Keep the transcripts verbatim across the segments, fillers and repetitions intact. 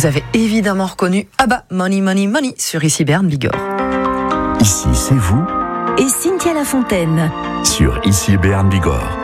Vous avez évidemment reconnu Abba, Money, Money, Money sur Ici Berne Bigorre. Ici, c'est vous. Et Cynthia Lafontaine. Sur Ici Berne Bigorre.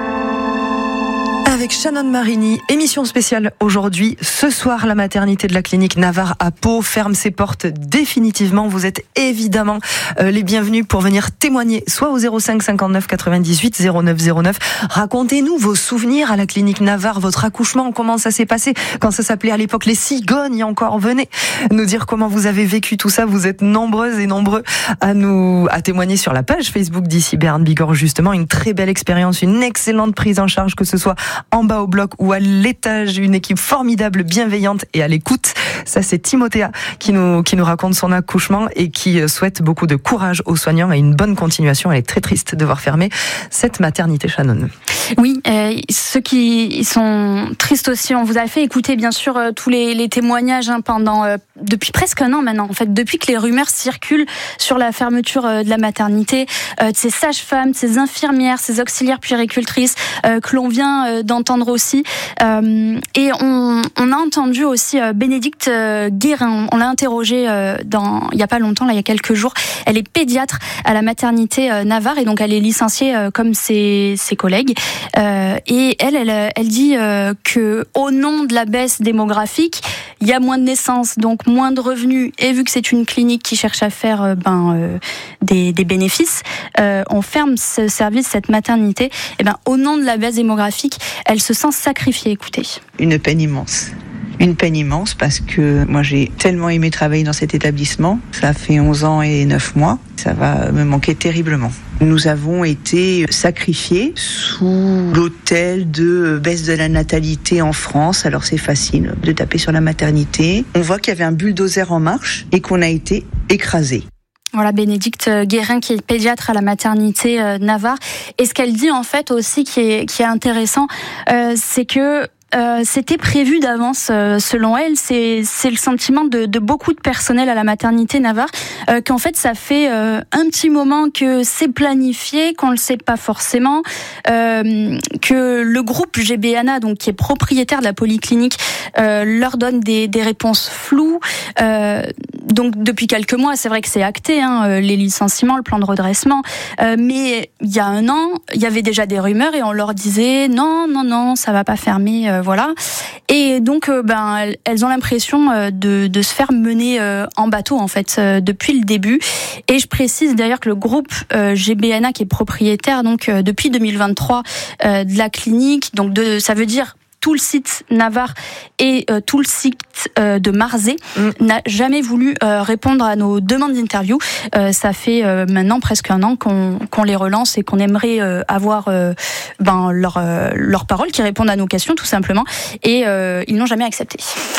Avec Shannon Marini, émission spéciale aujourd'hui. Ce soir, la maternité de la clinique Navarre à Pau ferme ses portes définitivement. Vous êtes évidemment euh, les bienvenus pour venir témoigner, soit au zéro cinq cinquante-neuf quatre-vingt-dix-huit zéro neuf zéro neuf. Racontez-nous vos souvenirs à la clinique Navarre, votre accouchement, comment ça s'est passé, quand ça s'appelait à l'époque les cigognes encore. Venez nous dire comment vous avez vécu tout ça. Vous êtes nombreuses et nombreux à nous à témoigner sur la page Facebook d'Ici Berne Bigorre. Justement, une très belle expérience, une excellente prise en charge, que ce soit en bas au bloc ou à l'étage, une équipe formidable, bienveillante et à l'écoute. Ça, c'est Timothée qui nous, qui nous raconte son accouchement et qui souhaite beaucoup de courage aux soignants et une bonne continuation. Elle est très triste de voir fermer cette maternité, Shannon. Oui, euh, ceux qui sont tristes aussi, on vous a fait écouter bien sûr euh, tous les, les témoignages hein, pendant euh, depuis presque un an maintenant. En fait, depuis que les rumeurs circulent sur la fermeture euh, de la maternité, euh, de ces sages-femmes, de ces infirmières, ces auxiliaires puéricultrices euh, que l'on vient euh, d'entendre aussi. Euh, et on, on a entendu aussi euh, Bénédicte euh, Guérin. On l'a interrogée euh, dans il y a pas longtemps, là il y a quelques jours. Elle est pédiatre à la maternité euh, Navarre et donc elle est licenciée euh, comme ses, ses collègues. Euh, et elle, elle, elle dit euh, que au nom de la baisse démographique, il y a moins de naissances, donc moins de revenus. Et vu que c'est une clinique qui cherche à faire euh, ben euh, des, des bénéfices, euh, on ferme ce service, cette maternité. Et ben au nom de la baisse démographique, elle se sent sacrifiée. Écoutez. Une peine immense. Une peine immense parce que moi j'ai tellement aimé travailler dans cet établissement. Ça fait onze ans et neuf mois. Ça va me manquer terriblement. Nous avons été sacrifiés sous l'autel de baisse de la natalité en France. Alors c'est facile de taper sur la maternité. On voit qu'il y avait un bulldozer en marche et qu'on a été écrasés. Voilà, Bénédicte Guérin qui est pédiatre à la maternité euh, Navarre. Et ce qu'elle dit en fait aussi qui est, qui est intéressant, euh, c'est que Euh, c'était prévu d'avance, euh, selon elle. C'est, c'est le sentiment de, de beaucoup de personnel à la maternité Navarre, euh, qu'en fait ça fait euh, un petit moment que c'est planifié, qu'on le sait pas forcément, euh, que le groupe G B N A, donc qui est propriétaire de la polyclinique, euh, leur donne des, des réponses floues. Euh, donc depuis quelques mois, c'est vrai que c'est acté, hein, les licenciements, le plan de redressement. Euh, mais il y a un an, il y avait déjà des rumeurs et on leur disait non, non, non, ça va pas fermer. Euh, Voilà. Et donc, euh, ben, elles ont l'impression euh, de, de se faire mener euh, en bateau, en fait, euh, depuis le début. Et je précise d'ailleurs que le groupe euh, G B N A, qui est propriétaire, donc, euh, depuis deux mille vingt-trois, euh, de la clinique, donc de, ça veut dire tout le site Navarre et euh, tout le site euh, de Marzé, mmh. n'a jamais voulu euh, répondre à nos demandes d'interview. Euh, ça fait euh, maintenant presque un an qu'on, qu'on les relance et qu'on aimerait euh, avoir euh, ben, leur, euh, leur parole, qui répondent à nos questions tout simplement. Et euh, ils n'ont jamais accepté.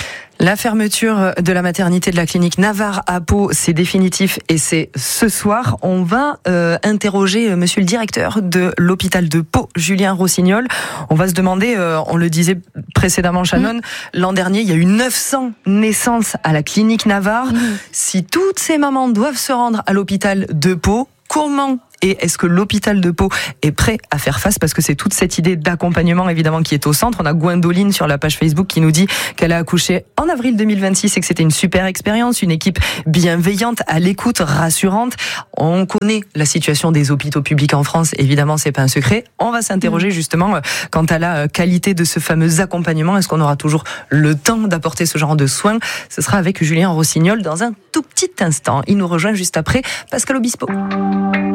La fermeture de la maternité de la clinique Navarre à Pau, c'est définitif et c'est ce soir. On va euh, interroger monsieur le directeur de l'hôpital de Pau, Julien Rossignol. On va se demander, euh, on le disait précédemment Shannon, mmh. l'an dernier, il y a eu neuf cents naissances à la clinique Navarre. Mmh. Si toutes ces mamans doivent se rendre à l'hôpital de Pau, comment et est-ce que l'hôpital de Pau est prêt à faire face? Parce que c'est toute cette idée d'accompagnement évidemment qui est au centre. On a Gwendoline sur la page Facebook qui nous dit qu'elle a accouché en avril deux mille vingt-six et que c'était une super expérience, une équipe bienveillante, à l'écoute, rassurante. On connaît la situation des hôpitaux publics en France, évidemment c'est pas un secret. On va s'interroger justement quant à la qualité de ce fameux accompagnement. Est-ce qu'on aura toujours le temps d'apporter ce genre de soins? Ce sera avec Julien Rossignol dans un tout petit instant. Il nous rejoint juste après Pascal Obispo.